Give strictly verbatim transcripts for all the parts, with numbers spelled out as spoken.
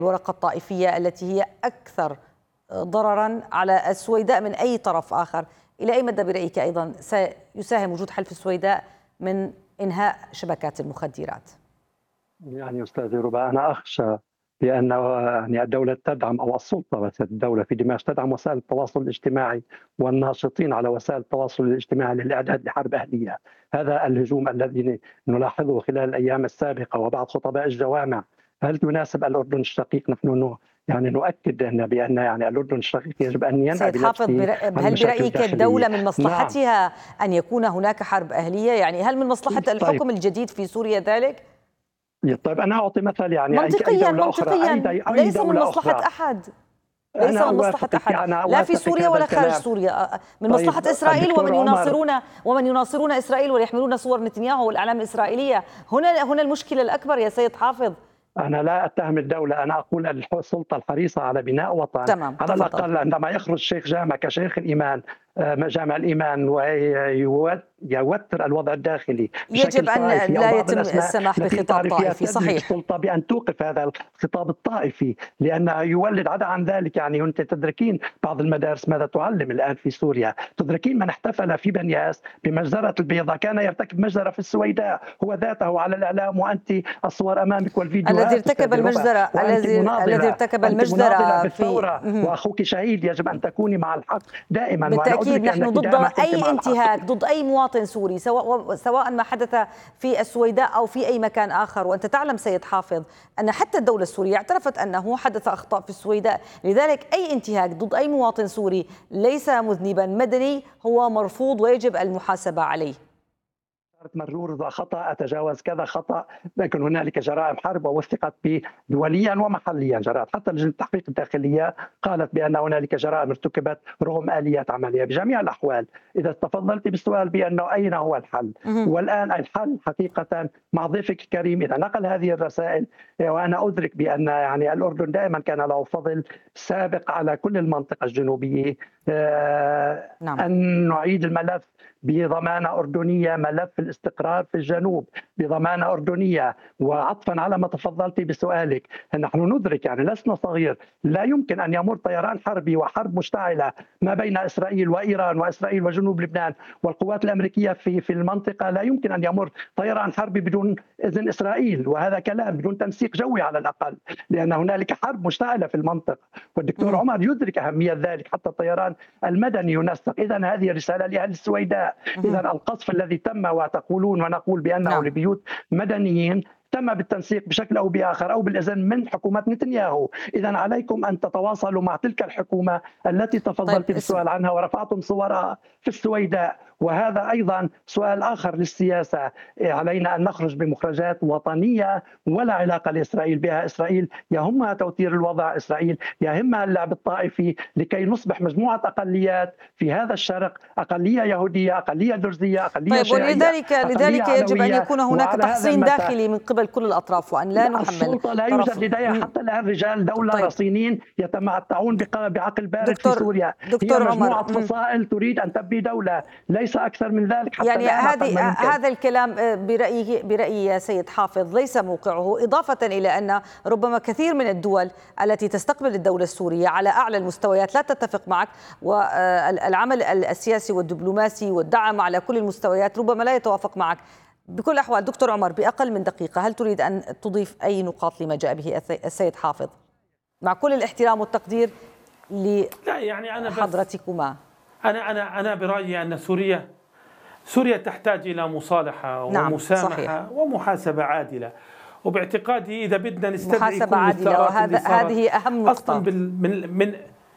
الورقة الطائفية التي هي أكثر ضررا على السويداء من أي طرف آخر. إلى أي مدى برأيك أيضا سيساهم وجود حلف السويداء من إنهاء شبكات المخدرات؟ يعني أستاذ ربا، أنا أخشى بأن يعني الدولة تدعم أو السلطة بس الدولة في دمشق تدعم وسائل التواصل الاجتماعي والناشطين على وسائل التواصل الاجتماعي للإعداد لحرب أهلية. هذا الهجوم الذي نلاحظه خلال الأيام السابقة وبعض خطباء الجوامع. هل يناسب الأردن الشقيق؟ نحن يعني نؤكد أن بأن يعني الأردن الشقيق يجب أن ينأى سيد حافظ، هل برأيك الدولة من مصلحتها نعم. أن يكون هناك حرب أهلية؟ يعني هل من مصلحة الحكم طيب. الجديد في سوريا ذلك؟ طيب أنا أعطي مثل يعني منطقيا أي دولة منطقيا أخرى أي ليس دولة من مصلحة أخرى. أحد ليس من مصلحة أحد لا في سوريا ولا خارج سوريا. من طيب مصلحة إسرائيل ومن يناصرون ومن يناصرون إسرائيل ويحملون صور نتنياهو والأعلام الإسرائيلية. هنا هنا المشكلة الأكبر يا سيد حافظ. أنا لا أتهم الدولة، أنا أقول السلطة الحريصة على بناء وطن. تمام. على تفضل. الأقل عندما يخرج شيخ جامع كشيخ الإيمان جامع الإيمان ويوتر الوضع الداخلي يجب أن لا يتم السماح بخطاب طائفي. صحيح. السلطة بأن توقف هذا الخطاب الطائفي لأنه يولد عدا عن ذلك. يعني أنت تدركين بعض المدارس ماذا تعلم الآن في سوريا، تدركين من احتفل في بنياس بمجزرة البيضاء كان يرتكب مجزرة في السويداء هو ذاته على الإعلام وأنت الصور أمامك والفيديوهات. الذي ارتكب المجزرة الذي الذي ارتكب المجزرة في وأخوك شهيد. يجب أن تكوني مع الحق دائما. بالتأكيد نحن ضد أي انتهاك ضد أي مواطن سوري سواء سواء ما حدث في السويداء أو في أي مكان آخر. وأنت تعلم سيد حافظ أن حتى الدولة السورية اعترفت أنه حدث أخطاء في السويداء. لذلك أي انتهاك ضد أي مواطن سوري ليس مذنبا مدني هو مرفوض ويجب المحاسبة عليه. مرور خطأ أتجاوز كذا خطأ، لكن هنالك جرائم حرب ووثقت به دوليا ومحليا. جرائم حتى لجنة التحقيق الداخلية قالت بأن هنالك جرائم ارتكبت رغم آليات عملية. بجميع الأحوال إذا تفضلت بالسؤال بأنه أين هو الحل، والآن الحل حقيقة مع ضيفك الكريم إذا نقل هذه الرسائل. وأنا أدرك بأن يعني الأردن دائما كان له فضل سابق على كل المنطقة الجنوبية. نعم. أن نعيد الملف بضمانة أردنية، ملف الاستقرار في الجنوب بضمانة أردنية. وعطفا على ما تفضلت بسؤالك، نحن ندرك يعني لسنا صغير، لا يمكن أن يمر طيران حربي وحرب مشتعلة ما بين إسرائيل وإيران وإسرائيل وجنوب لبنان والقوات الأمريكية في في المنطقة. لا يمكن أن يمر طيران حربي بدون إذن إسرائيل، وهذا كلام بدون تنسيق جوي على الأقل، لأن هنالك حرب مشتعلة في المنطقة والدكتور عمر يدرك أهمية ذلك. حتى الطيران المدني ينسق. إذا هذه رسالة لأهل السويداء. إذا القصف الذي تم وتقولون ونقول بأنه نعم. لبيوت مدنيين تم بالتنسيق بشكل أو بآخر أو بالإذن من حكومة نتنياهو. إذا عليكم أن تتواصلوا مع تلك الحكومة التي تفضلت طيب بالسؤال عنها ورفعتم صورها في السويداء. وهذا أيضا سؤال آخر للسياسة. علينا أن نخرج بمخرجات وطنية ولا علاقة لإسرائيل بها. إسرائيل يهمها توتير الوضع، إسرائيل يهمها اللعب الطائفي لكي نصبح مجموعة أقليات في هذا الشرق، أقلية يهودية، أقلية درزية، أقلية طيب شيعية. ولذلك لذلك يجب أن يكون هناك تحصين داخلي من قبل كل الأطراف وأن لا نحمل السلطة لا يوجد لديها حتى الآن رجال دولة طيب. رصينين يتمتعون بعقل بارد في سوريا. دكتور هي مجموعة عمر. فصائل تريد أن تبني دولة، ليس أكثر من ذلك. حتى يعني هذه هذا الكلام برأيي برأيي يا سيد حافظ ليس موقعه، إضافة إلى أن ربما كثير من الدول التي تستقبل الدولة السورية على أعلى المستويات لا تتفق معك، والعمل السياسي والدبلوماسي والدعم على كل المستويات ربما لا يتوافق معك. بكل الأحوال دكتور عمر بأقل من دقيقة هل تريد أن تضيف أي نقاط لما جاء به السيد حافظ مع كل الاحترام والتقدير لحضرتكما؟ أنا أنا أنا برأيي أن سوريا سوريا تحتاج إلى مصالحة ومسامحة نعم ومحاسبة عادلة. وباعتقادي إذا بدنا نستدعي محاسبة عادلة وهذا هذه أهم نقطة. أصلا من من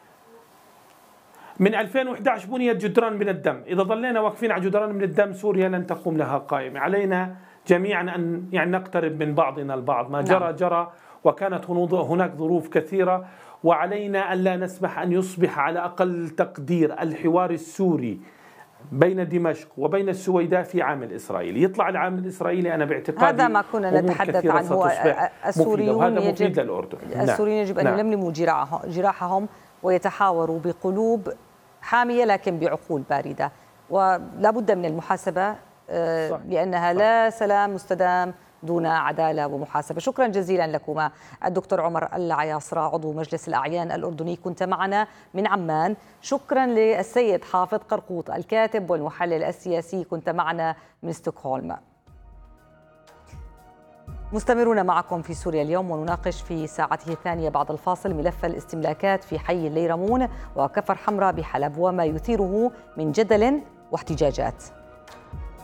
من ألفين وإحدى عشر بنيت جدران من الدم. إذا ظلينا واقفين على جدران من الدم سوريا لن تقوم لها قائمة. علينا جميعا أن يعني نقترب من بعضنا البعض. ما جرى نعم. جرى وكانت هناك ظروف كثيرة، وعلينا أن لا نسمح أن يصبح على أقل تقدير الحوار السوري بين دمشق وبين السويداء في عامل إسرائيلي. يطلع العامل الإسرائيلي أنا باعتقادي هذا ما كنا نتحدث عنه. السوريون يجب السوريون يجب أن يلملموا جراحهم ويتحاوروا بقلوب حامية لكن بعقول باردة، ولا بد من المحاسبة لأنها لا سلام مستدام دون عدالة ومحاسبة. شكرا جزيلا لكما الدكتور عمر العياصرة عضو مجلس الأعيان الأردني، كنت معنا من عمان. شكرا للسيد حافظ قرقوط الكاتب والمحلل السياسي، كنت معنا من ستوكهولم. مستمرون معكم في سوريا اليوم، ونناقش في ساعته الثانية بعد الفاصل ملف الاستملاكات في حي الليرمون وكفر حمراء بحلب وما يثيره من جدل واحتجاجات.